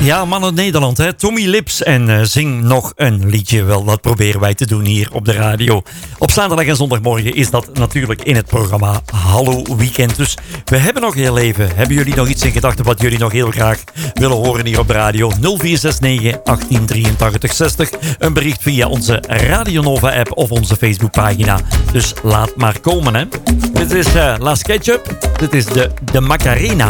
Ja, man uit Nederland, hè? Tommy Lips en zing nog een liedje. Wel, dat proberen wij te doen hier op de radio. Op zaterdag en zondagmorgen is dat natuurlijk in het programma Hallo Weekend. Dus we hebben nog heel even. Hebben jullie nog iets in gedachten wat jullie nog heel graag willen horen hier op de radio? 0469 1883 60. Een bericht via onze Radio Nova app of onze Facebookpagina. Dus laat maar komen, hè. Dit is La Sketchup. Dit is de Macarena.